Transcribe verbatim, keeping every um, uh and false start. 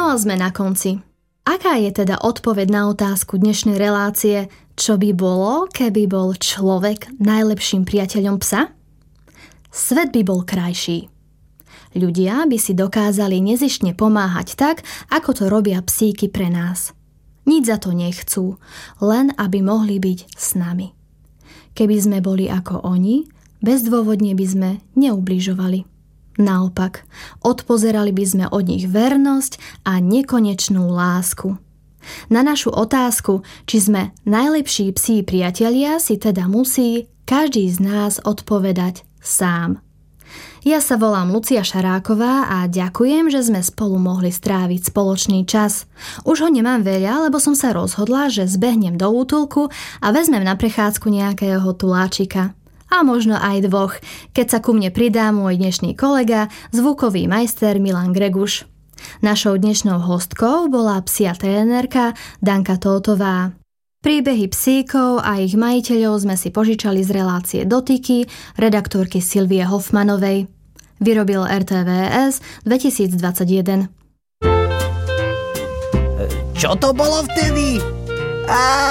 No a sme na konci. Aká je teda odpoveď na otázku dnešnej relácie, čo by bolo, keby bol človek najlepším priateľom psa? Svet by bol krajší. Ľudia by si dokázali nezištne pomáhať tak, ako to robia psíky pre nás. Nič za to nechcú, len aby mohli byť s nami. Keby sme boli ako oni, bezdôvodne by sme neubližovali. Naopak, odpozerali by sme od nich vernosť a nekonečnú lásku. Na našu otázku, či sme najlepší psí priatelia, si teda musí každý z nás odpovedať sám. Ja sa volám Lucia Šaráková a ďakujem, že sme spolu mohli stráviť spoločný čas. Už ho nemám veľa, lebo som sa rozhodla, že zbehnem do útulku a vezmem na prechádzku nejakého tuláčika. A možno aj dvoch, keď sa ku mne pridá môj dnešný kolega, zvukový majster Milan Greguš. Našou dnešnou hostkou bola psia trénerka Danka Tótová. Príbehy psíkov a ich majiteľov sme si požičali z relácie Dotyky redaktorky Silvie Hoffmanovej. Vyrobil er té vé es dvetisícdvadsaťjeden. Čo to bolo vtedy? Á!